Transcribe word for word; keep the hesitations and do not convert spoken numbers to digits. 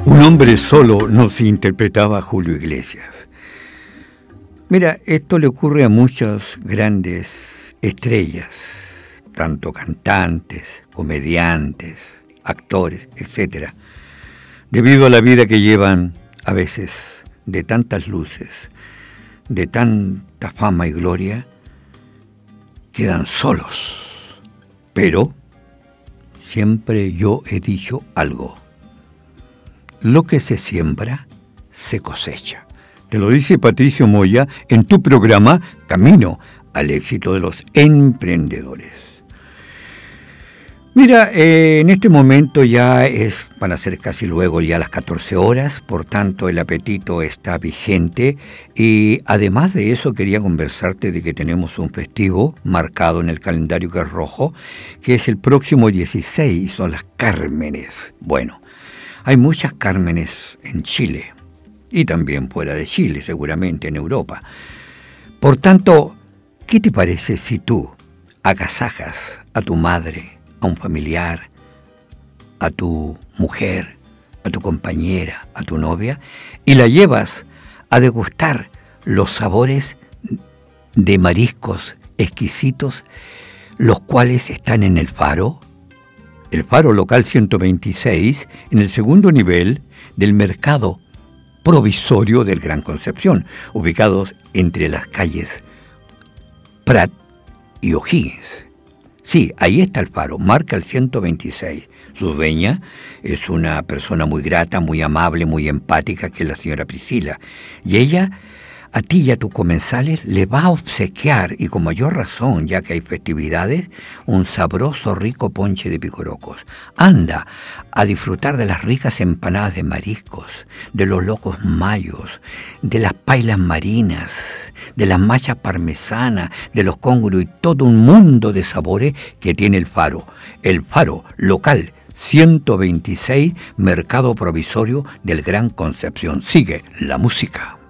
Un hombre solo nos interpretaba Julio Iglesias. Mira, esto le ocurre a muchas grandes estrellas, tanto cantantes, comediantes, actores, etcétera, debido a la vida que llevan a veces de tantas luces, de tanta fama y gloria, quedan solos. Pero siempre yo he dicho algo: lo que se siembra, se cosecha. Te lo dice Patricio Moya en tu programa Camino al éxito de los emprendedores. Mira, eh, en este momento ya es, van a ser casi luego ya las catorce horas, por tanto el apetito está vigente, y además de eso quería conversarte de que tenemos un festivo marcado en el calendario que es rojo, que es el próximo dieciséis, son las Cármenes. Bueno, hay muchas Cármenes en Chile y también fuera de Chile, seguramente en Europa. Por tanto, ¿qué te parece si tú agasajas a tu madre, a un familiar, a tu mujer, a tu compañera, a tu novia, y la llevas a degustar los sabores de mariscos exquisitos, los cuales están en el Faro? El Faro local ciento veintiséis, en el segundo nivel del mercado provisorio del Gran Concepción, ubicados entre las calles Prat y O'Higgins. Sí, ahí está el Faro, marca el ciento veintiséis. Su dueña es una persona muy grata, muy amable, muy empática, que es la señora Priscila. Y ella, a ti y a tus comensales, le va a obsequiar, y con mayor razón, ya que hay festividades, un sabroso, rico ponche de picorocos. Anda a disfrutar de las ricas empanadas de mariscos, de los locos mayos, de las pailas marinas, de las machas parmesanas, de los cónguros y todo un mundo de sabores que tiene el Faro. El Faro local ciento veintiséis, mercado provisorio del Gran Concepción. Sigue la música.